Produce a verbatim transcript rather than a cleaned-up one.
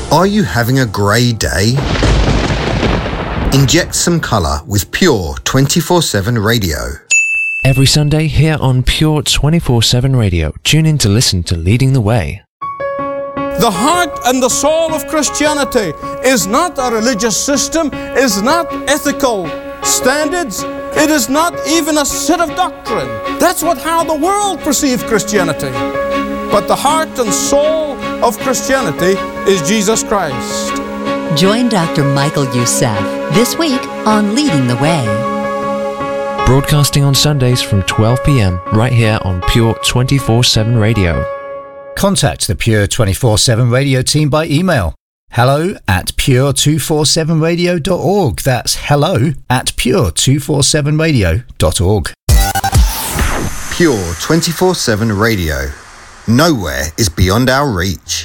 Are you having a grey day? Inject some colour with Pure twenty-four seven Radio. Every Sunday here on Pure twenty-four seven Radio. Tune in to listen to Leading the Way. The heart and the soul of Christianity is not a religious system, is not ethical standards, it is not even a set of doctrine. That's what how the world perceives Christianity. But the heart and soul of Christianity is Jesus Christ. Join Doctor Michael Youssef this week on Leading the Way. Broadcasting on Sundays from twelve p.m. right here on Pure twenty-four seven Radio. Contact the Pure twenty-four seven Radio team by email. Hello at pure two forty-seven radio dot org. That's hello at pure two forty-seven radio dot org. Pure twenty-four seven Radio. Nowhere is beyond our reach.